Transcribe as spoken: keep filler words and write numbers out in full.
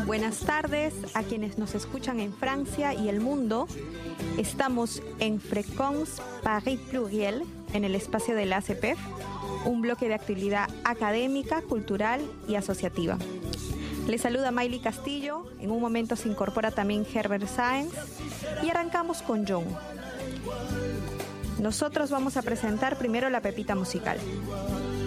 Buenas tardes a quienes nos escuchan en Francia y el mundo. Estamos en Fréquence Paris Pluriel, en el espacio de la A C P E F, un bloque de actividad académica, cultural y asociativa. Les saluda Maily Castillo, en un momento se incorpora también Herbert Sáenz y arrancamos con John. Nosotros vamos a presentar primero la pepita musical.